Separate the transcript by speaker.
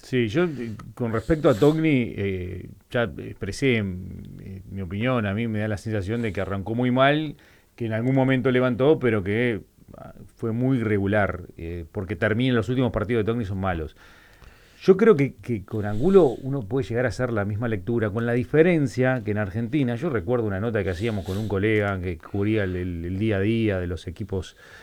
Speaker 1: Sí, yo con respecto a Togni, ya expresé mi opinión. A mí me da la sensación de que arrancó muy mal, que en algún momento levantó, pero que fue muy irregular, porque termina los últimos partidos de Togni son malos. Yo creo que con Angulo uno puede llegar a hacer la misma lectura, con la diferencia que en Argentina, yo recuerdo una nota que hacíamos con un colega que cubría el día a día de los equipos